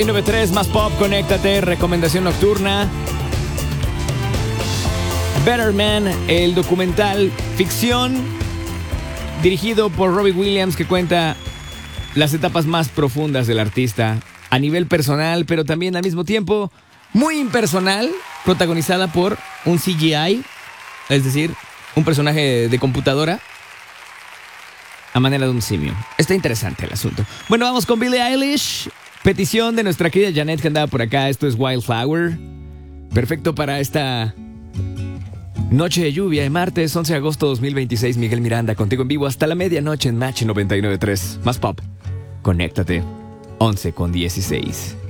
93 más pop, conéctate, recomendación nocturna. Better Man, el documental ficción dirigido por Robbie Williams, que cuenta las etapas más profundas del artista a nivel personal, pero también al mismo tiempo muy impersonal, protagonizada por un CGI, es decir, un personaje de computadora a manera de un simio. Está interesante el asunto. Bueno, vamos con Billie Eilish. Petición de nuestra querida Janet, que andaba por acá. Esto es Wildflower. Perfecto para esta noche de lluvia de martes 11 de agosto 2026. Miguel Miranda contigo en vivo hasta la medianoche en Match 99.3. Más pop. Conéctate. 11:16.